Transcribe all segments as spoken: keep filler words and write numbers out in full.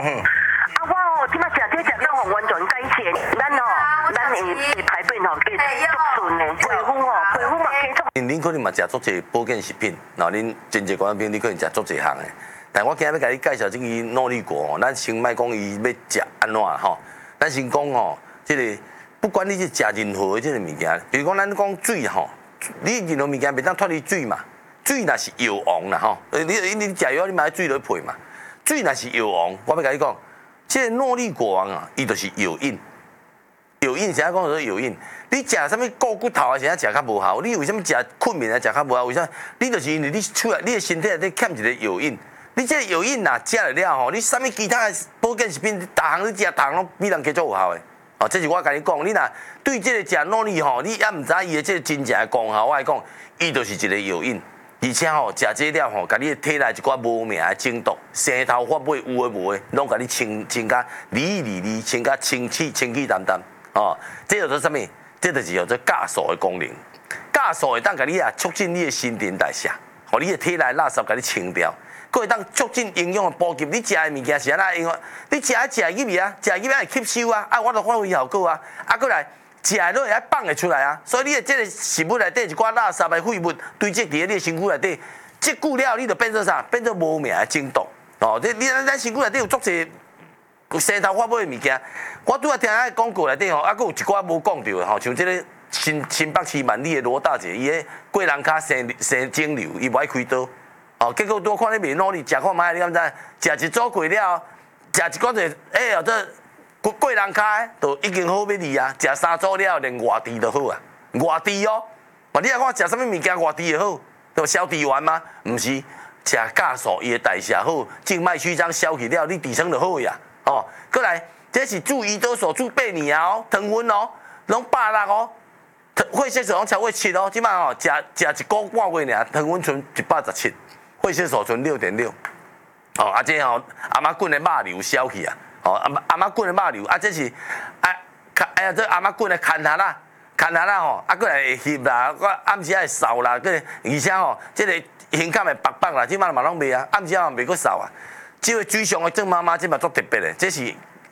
啊，我哦，即摆食这食到吼完全改善，咱吼，咱会会排便吼计足顺的，皮肤吼，皮肤嘛加足。 恁可能嘛食足侪保健食品，然后恁真济观众朋友，你可能食足侪项的。但我今日要甲你介绍这个诺丽果哦，咱先莫讲伊要食安怎吼，咱先讲吼，这个不管你是食任何的这个物件，比如讲咱讲水吼，你任何物件袂当脱离水嘛，水若是药王啦吼，你你你食药你买水落配嘛，水若是药王，我要甲你讲。这个诺丽果王啊，伊就是药引，药引啥讲做药引？你食啥物固骨头啊，啥食较无效？你为什么食困眠啊食较无效？为啥？你就是因为你出来，你的身体内底欠一个药引。你这个药引呐食了了吼，你啥物其他的保健食品，逐项你食，逐项拢比人加足有效的。哦，这是我甲你讲，你若对这个食诺丽吼，你也毋知伊的这个真正的功效，我来讲，伊就是一个药引。而且吼，食这了吼，甲你的体内一寡无名的症毒、生头发尾有诶无诶，拢甲你清清甲理理理，清甲清气清气淡淡。哦，这叫做啥物？这就是叫做酵素的功能。酵素会当甲你啊促进你的新陈代谢，互你的体内垃圾甲你清掉，佫会当促进营养的补给。你食的物件是安怎样？你食啊食入去啊，食入去会吸收啊，啊，我著发挥效果啊，啊，佫来。食的落会爱放会出来啊，所以你的这个食物内底一寡垃圾的废物堆积伫你的身躯内底，积久了你就变做啥？变做无名的症毒哦。你你咱身躯内底有足侪生头发尾的物件，我拄仔听迄广告内底吼，啊，佫有一寡无讲到的吼，像这个新新北市万里的罗大姐，伊个过人骹生生肿瘤，伊无爱开刀哦，结果多看你袂努力，食看卖，你敢知？食一组过了，食一寡就哎呀这。过人骹都已经好要离啊，食三组了，连外地都好啊，外地哦，嘛你来看食啥物物件外地就好，都消地丸吗？毋是，食酵素伊的代谢好，静脉曲张消去了，你底层就好呀。哦，过来，这是注胰岛素注八年啊哦，糖分哦，拢百六哦，血色素拢超过七哦，即摆哦食食一个半月尔，糖分剩一百十七，血色素剩六点六，哦，啊这吼阿妈滚的肉瘤消去啊。哦，阿妈阿妈滚的肉瘤，啊，这是啊，哎呀，这阿妈滚的牵下啦，牵下啦吼，啊，过来会翕啦，我暗时会瘦啦，个而且吼，这个胸坎会白白啦，即摆嘛拢袂啊，暗时嘛袂阁瘦啊。这个水上的郑妈妈，这嘛足特别的，这是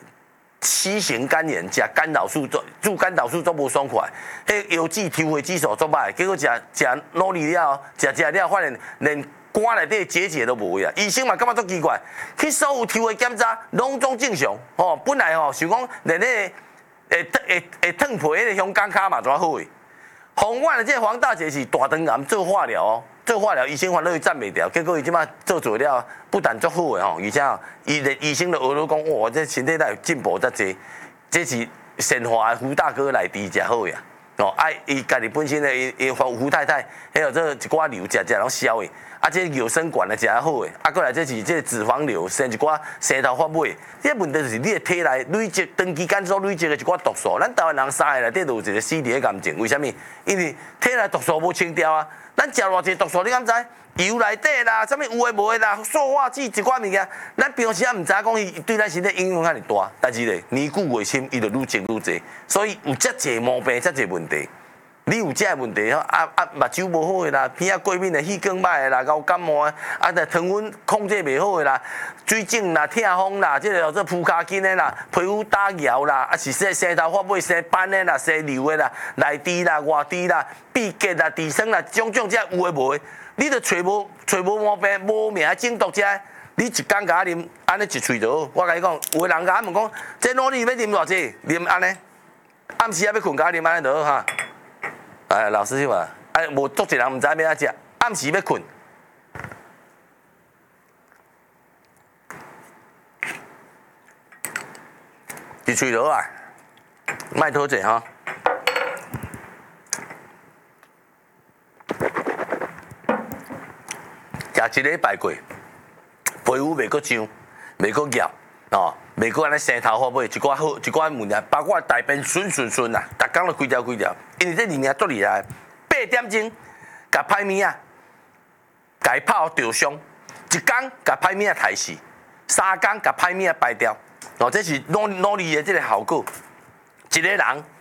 C型肝炎，食干扰素做做干扰素做无爽快，迄腰子抽血指数做歹，结果食食努力了，食食了，发现连。肝内底结节都无啊！医生嘛感觉足奇怪，去所有抽的检查拢总正常。吼、哦，本来吼想讲连迄个会会会烫皮迄个香港脚嘛怎好诶？红万的这黄大姐是大肠癌做化疗哦，做化疗医生烦恼伊站袂掉，结果伊即摆做做了，不但足好诶吼，而且吼伊的医生就学到讲，哇，这身体内进步遮济，这是神华的胡大哥来治才好呀。哦，啊，伊家己本身的伊伊胡太太，还有这一寡瘤食食拢消诶。啊，这有生管的食较好诶，啊，过来这是这脂肪瘤生一寡生头发尾，这问题就是你的体内累积长期间所累积的一寡毒素，咱台湾人三个内底都有一个死伫个癌症，为虾米？因为体内毒素无清掉啊，咱食偌济毒素，你敢知？油内底啦，啥物有诶无诶啦，塑化剂一寡物件，咱平时也毋知讲伊对咱身体影响遐尼大，但是咧年久月深，伊就愈积愈济，所以有遮济毛病，遮济问题。你有这问题吼，啊啊，目睭无好诶啦，鼻仔过敏诶，气管歹诶啦，高感冒诶，啊，着糖分控制袂好诶啦，水肿啦、痛风啦，即个叫做扑骹筋诶啦，皮肤打摇啦，啊是说生头发尾生斑诶啦、生瘤诶啦、内痔啦、外痔啦、闭结啦、痔疮啦，种种这有诶无诶，你着找无找无毛病、无名症毒者，你一工甲我啉，安尼一喙就好。我甲你讲，有诶人甲我问讲，这努力要啉偌济？啉安尼，暗时也要困，甲我啉安尼就好哈。哎，老师嘛，哎，无足一人毋知要安怎食，暗时要困，一喙落啊，莫讨济哈。食一礼拜过，皮肤袂阁痒，袂阁痒，哦，袂阁安尼生头发尾，一寡好，一寡物件，包括大便顺顺顺啦，逐工都规条规条。因为这里面足厉害，八点钟甲歹物仔，甲伊拍互着伤，一工甲歹物仔杀死，三工甲歹物仔排掉，哦，这是努努力的这个效果。一个人